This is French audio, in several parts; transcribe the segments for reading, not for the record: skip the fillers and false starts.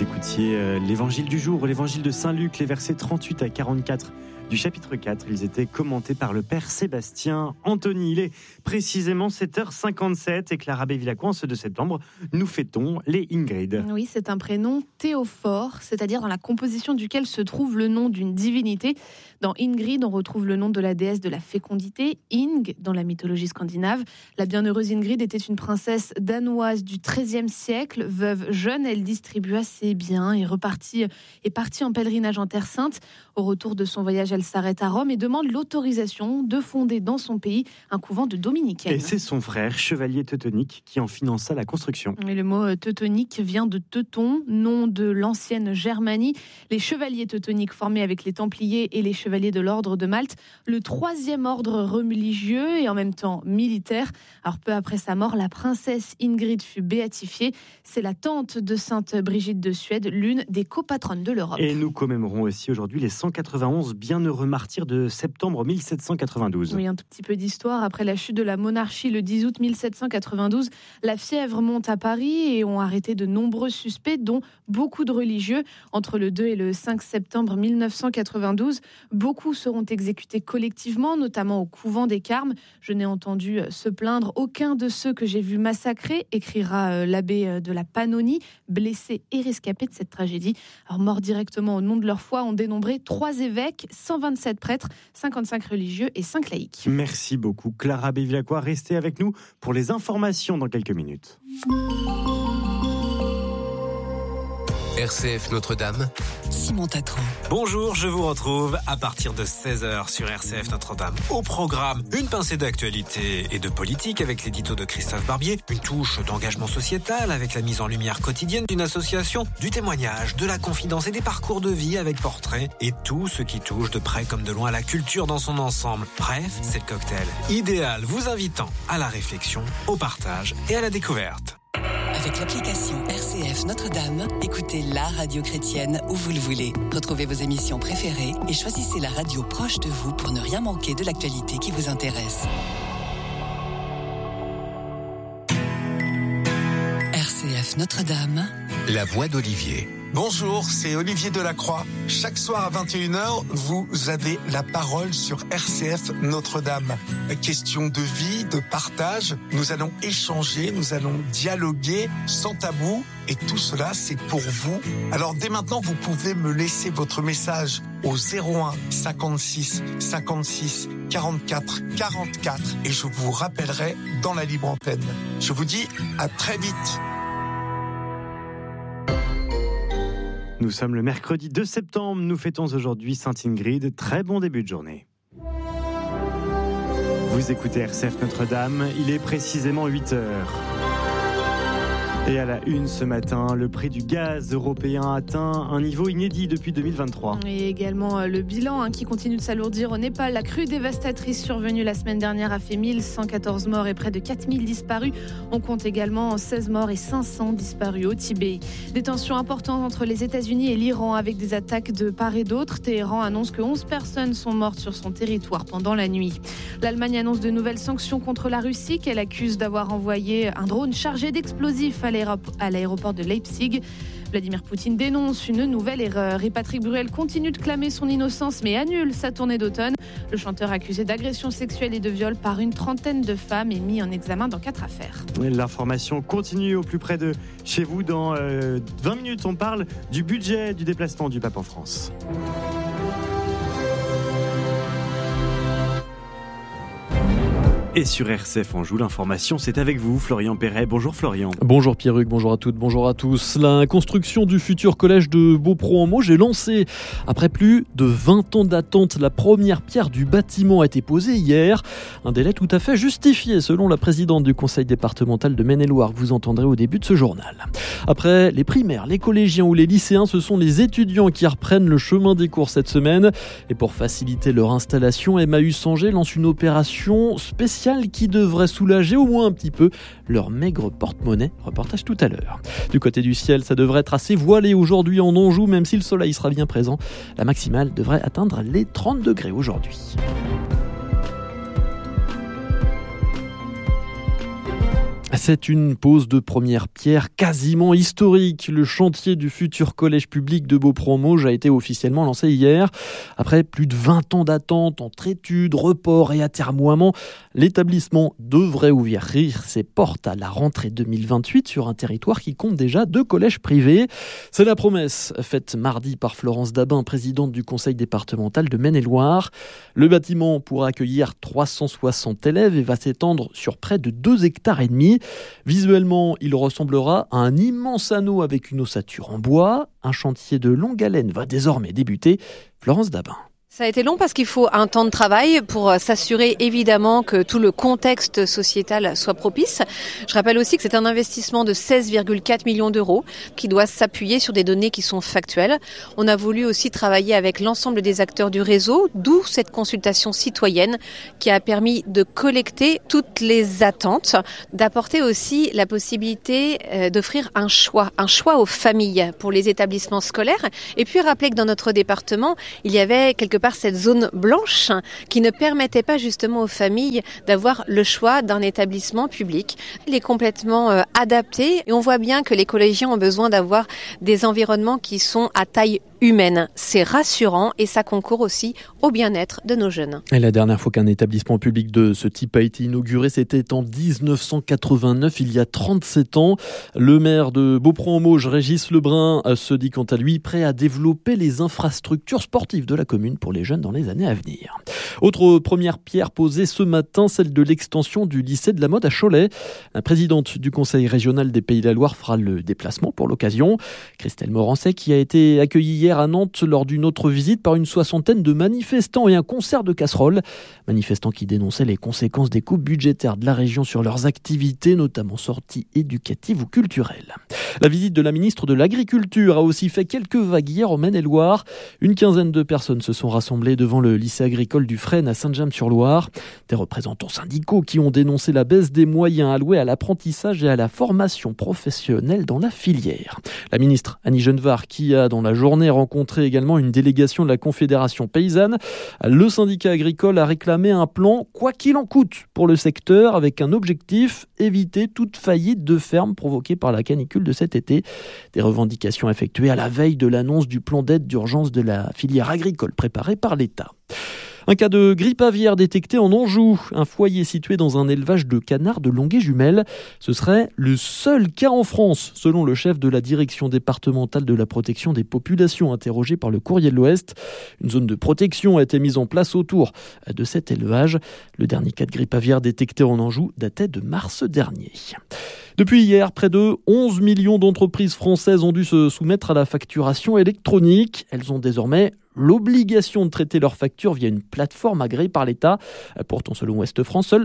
Vous écoutiez l'évangile du jour, l'évangile de Saint-Luc, les versets 38 à 44 du chapitre 4. Ils étaient commentés par le père Sébastien Anthony. Il est précisément 7h57 et Clara Bévillacourt, en ce 2 septembre, nous fêtons les Ingrid. Oui, c'est un prénom théophore, c'est-à-dire dans la composition duquel se trouve le nom d'une divinité. Dans Ingrid, on retrouve le nom de la déesse de la fécondité, Ing, dans la mythologie scandinave. La bienheureuse Ingrid était une princesse danoise du XIIIe siècle. Veuve jeune, elle distribua ses biens et est partie en pèlerinage en Terre Sainte. Au retour de son voyage, elle s'arrête à Rome et demande l'autorisation de fonder dans son pays un couvent de dominicaines. Et c'est son frère, chevalier teutonique, qui en finança la construction. Et le mot teutonique vient de Teuton, nom de l'ancienne Germanie. Les chevaliers teutoniques formés avec les Templiers et les chevaliers de l'ordre de Malte, le 3e ordre religieux et en même temps militaire. Alors peu après sa mort, la princesse Ingrid fut béatifiée. C'est la tante de sainte Brigitte de Suède, l'une des copatronnes de l'Europe. Et nous commémorons aussi aujourd'hui les 191 bienheureux martyrs de septembre 1792. Oui, un tout petit peu d'histoire. Après la chute de la monarchie le 10 août 1792, la fièvre monte à Paris et ont arrêté de nombreux suspects, dont beaucoup de religieux. Entre le 2 et le 5 septembre 1992, beaucoup seront exécutés collectivement, notamment au couvent des Carmes. Je n'ai entendu se plaindre aucun de ceux que j'ai vus massacrer, écrira l'abbé de la Pannonie, blessés et rescapés de cette tragédie. Alors, morts directement au nom de leur foi, ont dénombré 3 évêques, 127 prêtres, 55 religieux et 5 laïcs. Merci beaucoup Clara Bévillacourt. Restez avec nous pour les informations dans quelques minutes. RCF Notre-Dame, Simon Tatron. Bonjour, je vous retrouve à partir de 16h sur RCF Notre-Dame. Au programme, une pincée d'actualité et de politique avec l'édito de Christophe Barbier, une touche d'engagement sociétal avec la mise en lumière quotidienne d'une association, du témoignage, de la confidence et des parcours de vie avec portraits et tout ce qui touche de près comme de loin la culture dans son ensemble. Bref, c'est le cocktail idéal vous invitant à la réflexion, au partage et à la découverte. Avec l'application RCF Notre-Dame, écoutez la radio chrétienne où vous le voulez. Retrouvez vos émissions préférées et choisissez la radio proche de vous pour ne rien manquer de l'actualité qui vous intéresse. RCF Notre-Dame, La voix d'Olivier. Bonjour, c'est Olivier Delacroix. Chaque soir à 21h, vous avez la parole sur RCF Notre-Dame. Question de vie, de partage. Nous allons échanger, nous allons dialoguer sans tabou. Et tout cela, c'est pour vous. Alors dès maintenant, vous pouvez me laisser votre message au 01 56 56 44 44 et je vous rappellerai dans la libre antenne. Je vous dis à très vite. Nous sommes le mercredi 2 septembre, nous fêtons aujourd'hui Sainte Ingrid. Très bon début de journée. Vous écoutez RCF Notre-Dame, il est précisément 8h. Et à la une ce matin, le prix du gaz européen atteint un niveau inédit depuis 2023. Et également le bilan qui continue de s'alourdir au Népal. La crue dévastatrice survenue la semaine dernière a fait 1114 morts et près de 4000 disparus. On compte également 16 morts et 500 disparus au Tibet. Des tensions importantes entre les États-Unis et l'Iran avec des attaques de part et d'autre. Téhéran annonce que 11 personnes sont mortes sur son territoire pendant la nuit. L'Allemagne annonce de nouvelles sanctions contre la Russie qu'elle accuse d'avoir envoyé un drone chargé d'explosifs à l'aéroport de Leipzig. Vladimir Poutine dénonce une nouvelle erreur et Patrick Bruel continue de clamer son innocence mais annule sa tournée d'automne. Le chanteur accusé d'agression sexuelle et de viol par une trentaine de femmes est mis en examen dans 4 affaires. L'information continue au plus près de chez vous. Dans 20 minutes, on parle du budget du déplacement du pape en France. Et sur RCF Anjou, l'information, c'est avec vous, Florian Perret. Bonjour Florian. Bonjour Pierruc, bonjour à toutes, bonjour à tous. La construction du futur collège de Beaupro-en-Mauges est lancée. Après plus de 20 ans d'attente, la première pierre du bâtiment a été posée hier. Un délai tout à fait justifié, selon la présidente du conseil départemental de Maine-et-Loire, que vous entendrez au début de ce journal. Après les primaires, les collégiens ou les lycéens, ce sont les étudiants qui reprennent le chemin des cours cette semaine. Et pour faciliter leur installation, Emmaüs Angers lance une opération spéciale qui devrait soulager au moins un petit peu leur maigre porte-monnaie. Reportage tout à l'heure. Du côté du ciel, ça devrait être assez voilé aujourd'hui en Anjou, même si le soleil sera bien présent. La maximale devrait atteindre les 30 degrés aujourd'hui. C'est une pose de première pierre quasiment historique. Le chantier du futur collège public de Beaupron-Mauges a été officiellement lancé hier. Après plus de 20 ans d'attente entre études, reports et atermoiements, l'établissement devrait ouvrir ses portes à la rentrée 2028 sur un territoire qui compte déjà 2 collèges privés. C'est la promesse faite mardi par Florence Dabin, présidente du conseil départemental de Maine-et-Loire. Le bâtiment pourra accueillir 360 élèves et va s'étendre sur près de 2,5 hectares. Visuellement, il ressemblera à un immense anneau avec une ossature en bois. Un chantier de longue haleine va désormais débuter. Florence Dabin. Ça a été long parce qu'il faut un temps de travail pour s'assurer évidemment que tout le contexte sociétal soit propice. Je rappelle aussi que c'est un investissement de 16,4 millions d'euros qui doit s'appuyer sur des données qui sont factuelles. On a voulu aussi travailler avec l'ensemble des acteurs du réseau, d'où cette consultation citoyenne qui a permis de collecter toutes les attentes, d'apporter aussi la possibilité d'offrir un choix aux familles pour les établissements scolaires. Et puis rappeler que dans notre département, il y avait quelque part cette zone blanche qui ne permettait pas justement aux familles d'avoir le choix d'un établissement public. Il est complètement adapté et on voit bien que les collégiens ont besoin d'avoir des environnements qui sont à taille humaine. C'est rassurant et ça concourt aussi au bien-être de nos jeunes. Et la dernière fois qu'un établissement public de ce type a été inauguré, c'était en 1989, il y a 37 ans. Le maire de Beaupron-Mauges, Régis Lebrun, se dit quant à lui prêt à développer les infrastructures sportives de la commune pour les jeunes dans les années à venir. Autre première pierre posée ce matin, celle de l'extension du lycée de la mode à Cholet. La présidente du conseil régional des Pays de la Loire fera le déplacement pour l'occasion. Christelle Morancet, qui a été accueillie hier à Nantes lors d'une autre visite par une 60aine de manifestants et un concert de casseroles. Manifestants qui dénonçaient les conséquences des coupes budgétaires de la région sur leurs activités, notamment sorties éducatives ou culturelles. La visite de la ministre de l'Agriculture a aussi fait quelques vagues hier en Maine-et-Loire. Une quinzaine de personnes se sont rassemblées devant le lycée agricole du Fresne à Saint-James-sur-Loire. Des représentants syndicaux qui ont dénoncé la baisse des moyens alloués à l'apprentissage et à la formation professionnelle dans la filière. La ministre Annie Genevard, qui a dans la journée rencontré également une délégation de la Confédération paysanne. Le syndicat agricole a réclamé un plan quoi qu'il en coûte pour le secteur avec un objectif, éviter toute faillite de ferme provoquée par la canicule de cet été. Des revendications effectuées à la veille de l'annonce du plan d'aide d'urgence de la filière agricole préparé par l'État. Un cas de grippe aviaire détecté en Anjou, un foyer situé dans un élevage de canards de Longuet-Jumelles. Ce serait le seul cas en France, selon le chef de la direction départementale de la protection des populations interrogé par le Courrier de l'Ouest. Une zone de protection a été mise en place autour de cet élevage. Le dernier cas de grippe aviaire détecté en Anjou datait de mars dernier. Depuis hier, près de 11 millions d'entreprises françaises ont dû se soumettre à la facturation électronique. Elles ont désormais l'obligation de traiter leurs factures via une plateforme agréée par l'État. Pourtant, selon Ouest France, seuls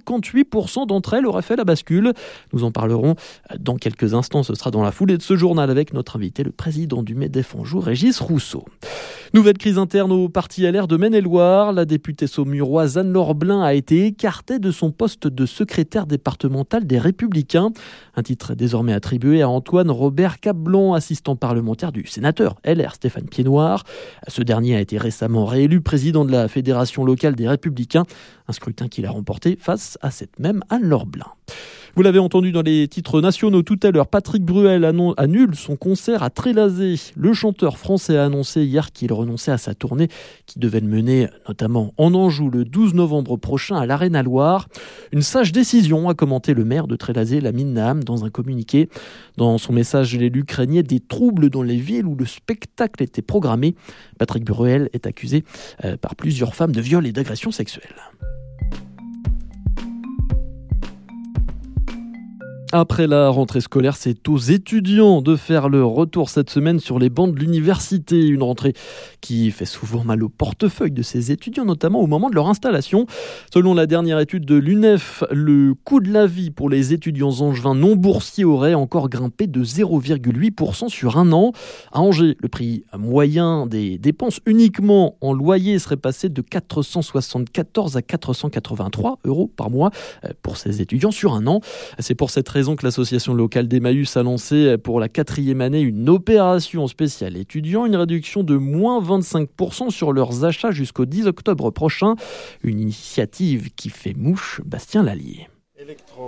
58% d'entre elles auraient fait la bascule. Nous en parlerons dans quelques instants. Ce sera dans la foulée de ce journal avec notre invité, le président du MEDEF Anjou, Régis Rousseau. Nouvelle crise interne au parti LR de Maine-et-Loire. La députée saumuroise Anne-Laure Blin a été écartée de son poste de secrétaire départemental des Républicains. Un titre désormais attribué à Antoine Robert Capblanc, assistant parlementaire du sénateur LR Stéphane Piednoir. Ce dernier a été récemment réélu président de la Fédération locale des Républicains, un scrutin qu'il a remporté face à cette même Anne-Laure Blin. Vous l'avez entendu dans les titres nationaux tout à l'heure, Patrick Bruel annule son concert à Trélazé. Le chanteur français a annoncé hier qu'il renonçait à sa tournée qui devait le mener notamment en Anjou le 12 novembre prochain à l'Arena Loire. Une sage décision, a commenté le maire de Trélazé, Lamine Naham, dans un communiqué. Dans son message, l'élu craignait des troubles dans les villes où le spectacle était programmé. Patrick Bruel est accusé par plusieurs femmes de viol et d'agression sexuelle. Après la rentrée scolaire, c'est aux étudiants de faire le retour cette semaine sur les bancs de l'université. Une rentrée qui fait souvent mal au portefeuille de ces étudiants, notamment au moment de leur installation. Selon la dernière étude de l'UNEF, le coût de la vie pour les étudiants angevins non boursiers aurait encore grimpé de 0,8% sur un an. À Angers, le prix moyen des dépenses uniquement en loyer serait passé de 474 à 483 € par mois pour ces étudiants sur un an. C'est pour cette raison que l'association locale d'Emmaüs a lancé pour la 4e année une opération spéciale étudiants, une réduction de moins 25% sur leurs achats jusqu'au 10 octobre prochain. Une initiative qui fait mouche, Bastien Lallier. Électro,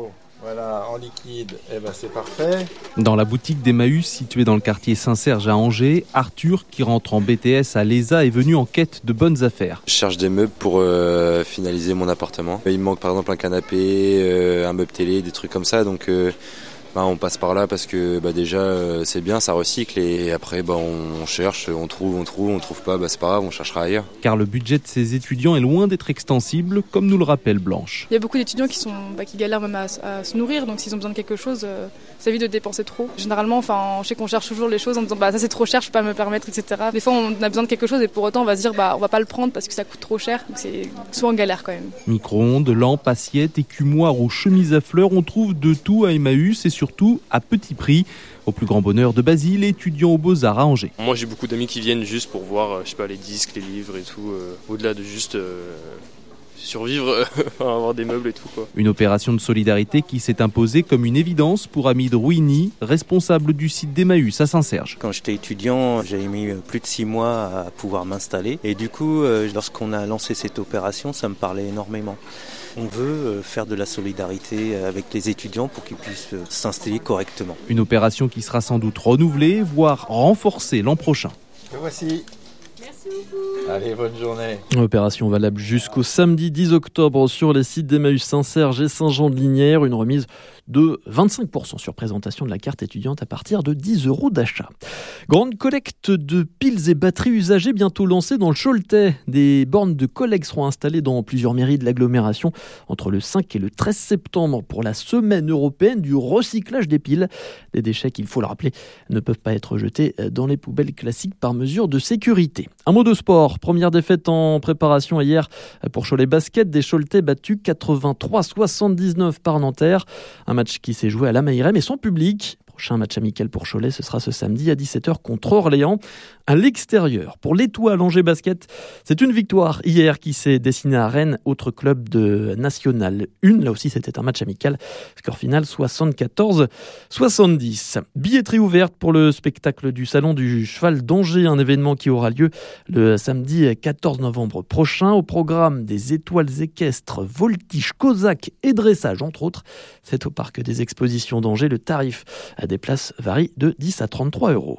Voilà, en liquide, c'est parfait. Dans la boutique d'Emmaüs, située dans le quartier Saint-Serge à Angers, Arthur, qui rentre en BTS à l'ESA, est venu en quête de bonnes affaires. Je cherche des meubles pour finaliser mon appartement. Il me manque par exemple un canapé, un meuble télé, des trucs comme ça, donc on passe par là parce que déjà c'est bien, ça recycle, et après on cherche, on trouve pas, c'est pas grave, on cherchera ailleurs. Car le budget de ces étudiants est loin d'être extensible, comme nous le rappelle Blanche. Il y a beaucoup d'étudiants qui galèrent même à se nourrir, donc s'ils ont besoin de quelque chose, ça évite de dépenser trop. Généralement, je sais qu'on cherche toujours les choses en disant ça c'est trop cher, je peux pas me permettre, etc. Des fois on a besoin de quelque chose et pour autant on va se dire on va pas le prendre parce que ça coûte trop cher, donc c'est souvent galère quand même. Micro-ondes, lampes, assiettes, écumoires ou chemises à fleurs, on trouve de tout à Emmaüs et surtout à petit prix. Au plus grand bonheur de Basile, étudiant aux Beaux-Arts à Angers. Moi j'ai beaucoup d'amis qui viennent juste pour voir les disques, les livres et tout, au-delà de juste survivre, avoir des meubles et tout, quoi. Une opération de solidarité qui s'est imposée comme une évidence pour Hamid Rouini, responsable du site d'Emmaüs à Saint-Serge. Quand j'étais étudiant, j'avais mis plus de 6 mois à pouvoir m'installer. Et du coup, lorsqu'on a lancé cette opération, ça me parlait énormément. On veut faire de la solidarité avec les étudiants pour qu'ils puissent s'installer correctement. Une opération qui sera sans doute renouvelée, voire renforcée l'an prochain. Le voici. Merci beaucoup. Allez, bonne journée. Opération valable jusqu'au samedi 10 octobre sur les sites d'Emmaüs Saint-Serge et Saint-Jean-de-Lignières. Une remise de 25% sur présentation de la carte étudiante à partir de 10 € d'achat. Grande collecte de piles et batteries usagées bientôt lancée dans le Choletais. Des bornes de collecte seront installées dans plusieurs mairies de l'agglomération entre le 5 et le 13 septembre pour la semaine européenne du recyclage des piles. Des déchets qui, il faut le rappeler, ne peuvent pas être jetés dans les poubelles classiques par mesure de sécurité. Un mot de sport. Première défaite en préparation hier pour Cholet Basket. Des Choletais battus 83-79 par Nanterre. Un match qui s'est joué à la Maïrem et sans public. Prochain match amical pour Cholet, ce sera ce samedi à 17h contre Orléans à l'extérieur. Pour l'Étoile Angers Basket, c'est une victoire hier qui s'est dessinée à Rennes, autre club de National 1. Là aussi, c'était un match amical. Score final 74-70. Billetterie ouverte pour le spectacle du Salon du Cheval d'Angers, un événement qui aura lieu le samedi 14 novembre prochain. Au programme des étoiles équestres, voltige, cosaque et dressage, entre autres. C'est au parc des expositions d'Angers. Le tarif des places varie de 10 à 33 €.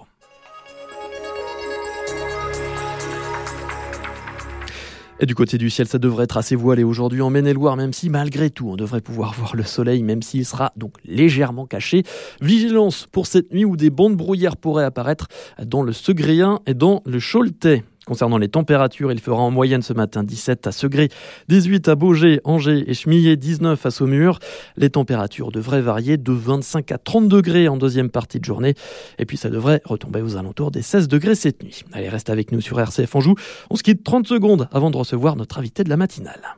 Et du côté du ciel, ça devrait être assez voilé aujourd'hui en Maine-et-Loire, même si malgré tout, on devrait pouvoir voir le soleil, même s'il sera donc légèrement caché. Vigilance pour cette nuit où des bandes brouillères pourraient apparaître dans le Segréen et dans le Choletais. Concernant les températures, il fera en moyenne ce matin 17 à Segré, 18 à Baugé, Angers et Chemillé, 19 à Saumur. Les températures devraient varier de 25 à 30 degrés en deuxième partie de journée. Et puis ça devrait retomber aux alentours des 16 degrés cette nuit. Allez, reste avec nous sur RCF Anjou. On se quitte 30 secondes avant de recevoir notre invité de la matinale.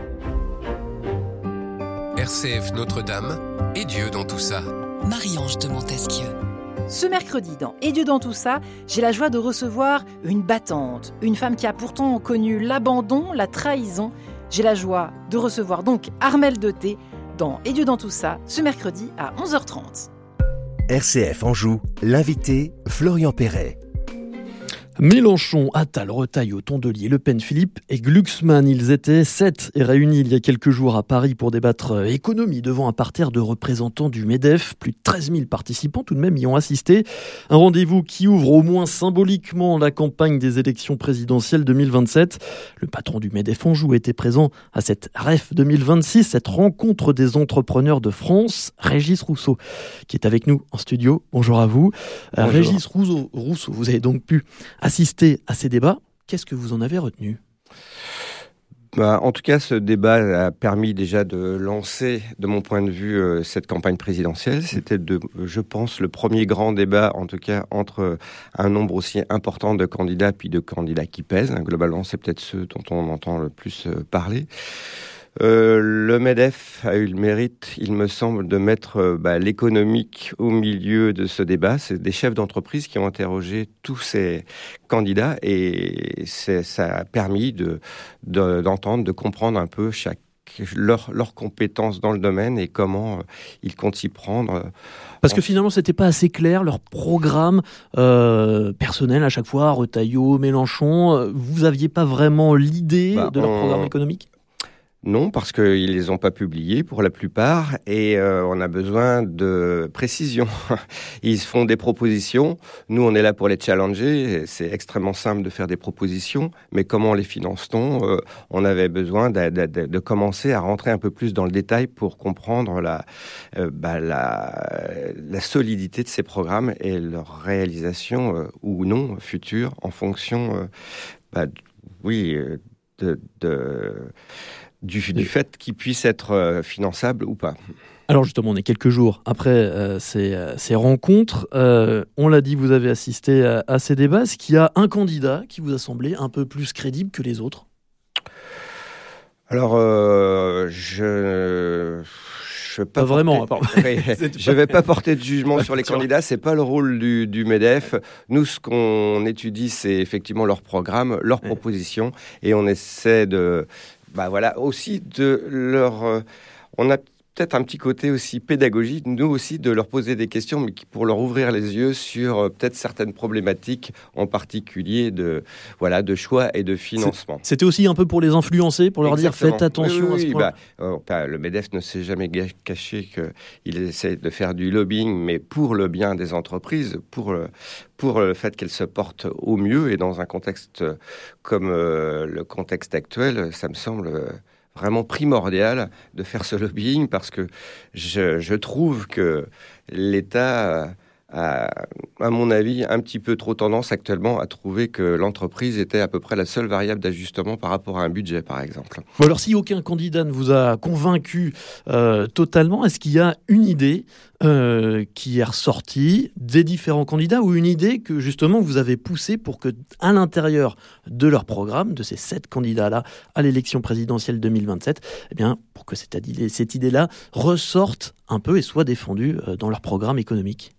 RCF Notre-Dame et Dieu dans tout ça. Marie-Ange de Montesquieu. Ce mercredi, dans Et Dieu dans tout ça, j'ai la joie de recevoir une battante, une femme qui a pourtant connu l'abandon, la trahison. J'ai la joie de recevoir donc Armelle Deté dans Et Dieu dans tout ça, ce mercredi à 11h30. RCF Anjou, l'invité Florian Perret. Mélenchon, Attal, Retailleau, Tondelier, Le Pen, Philippe et Glucksmann. Ils étaient 7 et réunis il y a quelques jours à Paris pour débattre économie devant un parterre de représentants du MEDEF. Plus de 13 000 participants tout de même y ont assisté. Un rendez-vous qui ouvre au moins symboliquement la campagne des élections présidentielles 2027. Le patron du MEDEF Anjou était présent à cette REF 2026, cette rencontre des entrepreneurs de France. Régis Rousseau qui est avec nous en studio. Bonjour à vous. Bonjour. Régis Rousseau, vous avez donc pu assister à ces débats. Qu'est-ce que vous en avez retenu ? En tout cas, ce débat a permis déjà de lancer, de mon point de vue, cette campagne présidentielle. C'était, je pense, le premier grand débat, en tout cas, entre un nombre aussi important de candidats, puis de candidats qui pèsent. Globalement, c'est peut-être ceux dont on entend le plus parler. Le MEDEF a eu le mérite, il me semble, de mettre l'économique au milieu de ce débat. C'est des chefs d'entreprise qui ont interrogé tous ces candidats et ça a permis d'entendre, de comprendre un peu leurs compétences dans le domaine et comment ils comptent s'y prendre. Parce que finalement, c'était pas assez clair, leur programme personnel à chaque fois, Retailleau, Mélenchon. Vous aviez pas vraiment l'idée de leur programme économique ? Non, parce qu'ils les ont pas publiés pour la plupart et on a besoin de précision. Ils font des propositions. Nous, on est là pour les challenger. C'est extrêmement simple de faire des propositions, mais comment les finance-t-on ? On avait besoin de commencer à rentrer un peu plus dans le détail pour comprendre la solidité de ces programmes et leur réalisation ou non future en fonction, du fait qu'ils puissent être finançables ou pas. Alors justement, on est quelques jours après ces rencontres. On l'a dit, vous avez assisté à ces débats. Est-ce qu'il y a un candidat qui vous a semblé un peu plus crédible que les autres ? Alors, je vais pas porter de jugement sur les candidats. C'est pas le rôle du MEDEF. Nous, ce qu'on étudie, c'est effectivement leur programme, leurs propositions, et on essaie aussi de leur. On a peut-être un petit côté aussi pédagogique, nous aussi, de leur poser des questions, mais pour leur ouvrir les yeux sur peut-être certaines problématiques, en particulier de choix et de financement. C'était aussi un peu pour les influencer, pour leur dire faites attention à ce point. Le MEDEF ne s'est jamais caché qu'il essaie de faire du lobbying, mais pour le bien des entreprises, pour le fait qu'elles se portent au mieux, et dans un contexte comme le contexte actuel, ça me semble vraiment primordial de faire ce lobbying, parce que je trouve que l'État a, à mon avis, un petit peu trop tendance actuellement à trouver que l'entreprise était à peu près la seule variable d'ajustement par rapport à un budget, par exemple. Bon, alors, si aucun candidat ne vous a convaincu totalement, est-ce qu'il y a une idée qui est ressortie des différents candidats, ou une idée que justement vous avez poussée pour que, à l'intérieur de leur programme, de ces 7 candidats-là à l'élection présidentielle 2027, pour que cette idée-là ressorte un peu et soit défendue dans leur programme économique?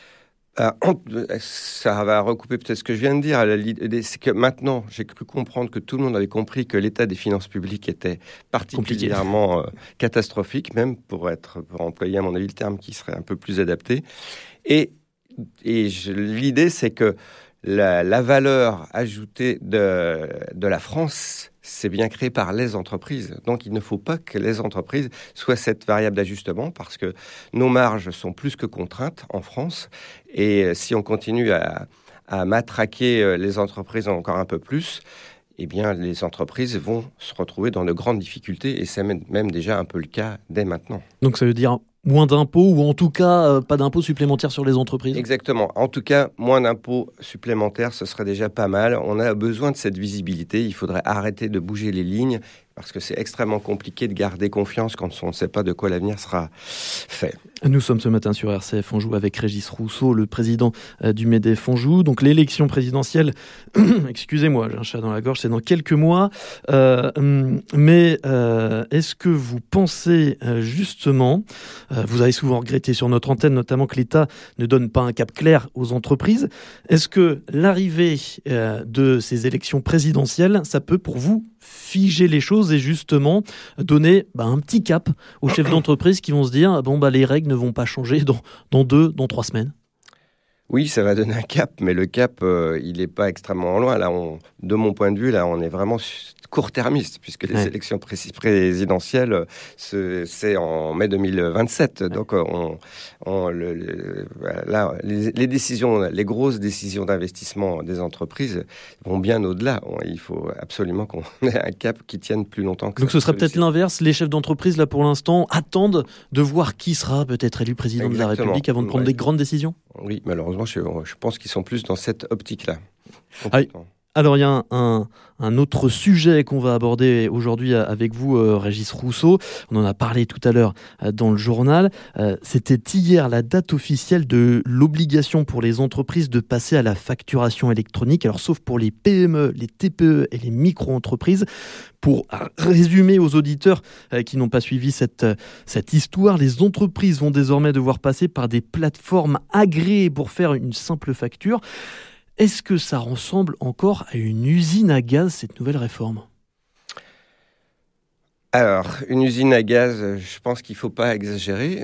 Ça va recouper peut-être ce que je viens de dire. L'idée, c'est que maintenant, j'ai cru comprendre que tout le monde avait compris que l'état des finances publiques était particulièrement catastrophique, même pour employer à mon avis le terme qui serait un peu plus adapté. Et l'idée, c'est que la valeur ajoutée de la France, c'est bien créé par les entreprises. Donc, il ne faut pas que les entreprises soient cette variable d'ajustement, parce que nos marges sont plus que contraintes en France. Et si on continue à matraquer les entreprises encore un peu plus, les entreprises vont se retrouver dans de grandes difficultés. Et c'est même déjà un peu le cas dès maintenant. Donc, ça veut dire moins d'impôts, ou en tout cas pas d'impôts supplémentaires sur les entreprises? Exactement. En tout cas, moins d'impôts supplémentaires, ce serait déjà pas mal. On a besoin de cette visibilité. Il faudrait arrêter de bouger les lignes, parce que c'est extrêmement compliqué de garder confiance quand on ne sait pas de quoi l'avenir sera fait. Nous sommes ce matin sur RCF Anjou avec Régis Rousseau, le président du MEDEF Anjou. Donc l'élection présidentielle, excusez-moi, j'ai un chat dans la gorge, c'est dans quelques mois. Mais est-ce que vous pensez justement, vous avez souvent regretté sur notre antenne notamment que l'État ne donne pas un cap clair aux entreprises. Est-ce que l'arrivée de ces élections présidentielles, ça peut pour vous figer les choses et justement donner un petit cap aux chefs d'entreprise qui vont se dire les règles ne vont pas changer dans 3 semaines? Oui, ça va donner un cap, mais le cap, il n'est pas extrêmement loin. Là, de mon point de vue, là, on est vraiment court-termiste, puisque les élections présidentielles, c'est en mai 2027. Donc, les décisions, les grosses décisions d'investissement des entreprises vont bien au-delà. Il faut absolument qu'on ait un cap qui tienne plus longtemps que ça. Donc, ce serait peut-être l'inverse. Les chefs d'entreprise, là, pour l'instant, attendent de voir qui sera peut-être élu président de la République avant de prendre des grandes décisions? Oui, malheureusement, je pense qu'ils sont plus dans cette optique-là. Alors, il y a un autre sujet qu'on va aborder aujourd'hui avec vous, Régis Rousseau. On en a parlé tout à l'heure dans le journal. C'était hier la date officielle de l'obligation pour les entreprises de passer à la facturation électronique. Alors, sauf pour les PME, les TPE et les micro-entreprises. Pour résumer aux auditeurs qui n'ont pas suivi cette histoire, les entreprises vont désormais devoir passer par des plateformes agréées pour faire une simple facture. Est-ce que ça ressemble encore à une usine à gaz, cette nouvelle réforme? Alors, une usine à gaz, je pense qu'il ne faut pas exagérer.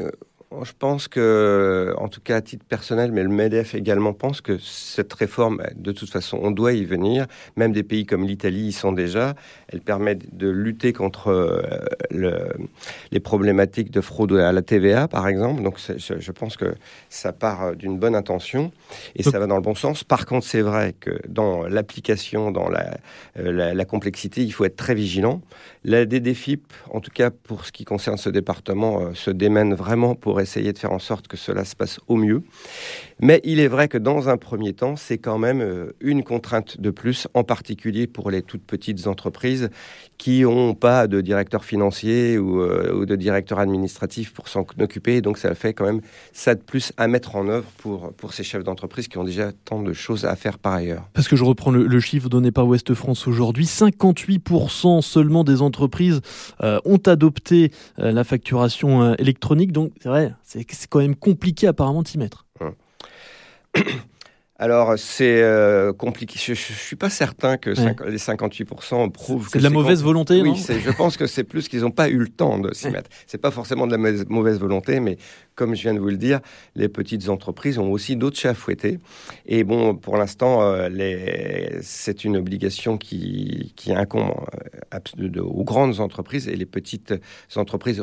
Je pense que, en tout cas à titre personnel, mais le MEDEF également pense que cette réforme, de toute façon, on doit y venir. Même des pays comme l'Italie y sont déjà. Elle permet de lutter contre les problématiques de fraude à la TVA, par exemple. Donc je pense que ça part d'une bonne intention et ça va dans le bon sens. Par contre, c'est vrai que dans l'application, dans la complexité, il faut être très vigilant. La DDFiP, en tout cas pour ce qui concerne ce département, se démène vraiment pour essayer de faire en sorte que cela se passe au mieux. Mais il est vrai que dans un premier temps, c'est quand même une contrainte de plus, en particulier pour les toutes petites entreprises qui n'ont pas de directeur financier ou de directeur administratif pour s'en occuper. Donc ça fait quand même ça de plus à mettre en œuvre pour ces chefs d'entreprise qui ont déjà tant de choses à faire par ailleurs. Parce que je reprends le chiffre donné par Ouest France aujourd'hui, 58% seulement des entreprises ont adopté la facturation électronique. Donc c'est vrai, c'est quand même compliqué apparemment de s'y mettre. Alors, c'est compliqué. Je ne suis pas certain que les 58% prouvent que c'est de la mauvaise volonté, oui, non ? Je pense que c'est plus qu'ils n'ont pas eu le temps de s'y mettre. C'est pas forcément de la mauvaise volonté, mais comme je viens de vous le dire, les petites entreprises ont aussi d'autres chats à fouetter. Et bon, pour l'instant, c'est une obligation qui incombe aux grandes entreprises, et les petites entreprises